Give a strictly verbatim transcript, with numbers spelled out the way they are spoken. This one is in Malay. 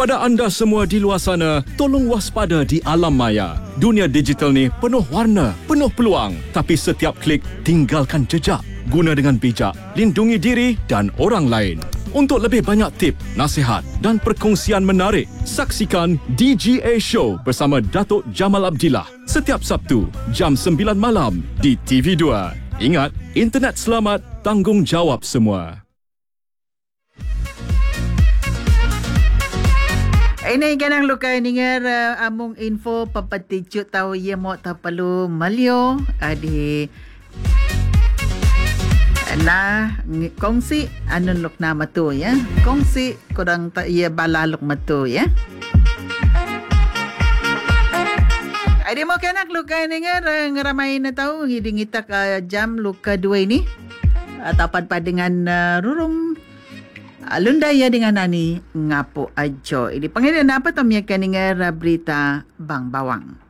Kepada anda semua di luar sana, tolong waspada di alam maya. Dunia digital ni penuh warna, penuh peluang. Tapi setiap klik tinggalkan jejak. Guna dengan bijak, lindungi diri dan orang lain. Untuk lebih banyak tip, nasihat dan perkongsian menarik, saksikan D G A Show bersama Datuk Jamal Abdillah setiap Sabtu jam sembilan malam di T V dua. Ingat, internet selamat, tanggungjawab semua. Ini kanang lukai ningar uh, among info papaticut tahu ye mo ta perlu malio adi na kongsi anun luk na matu ya. Kongsi kurang ta ye bala luk matu ya. Adi mo kanak lukai ningar uh, ngaramai na tahu hiding itak uh, jam luka dua ini atapan pa dengan uh, rurum Alundaya dengan Nani ngapo ajo. Ini panggilan apa tu miakan dengan berita Bang Bawang.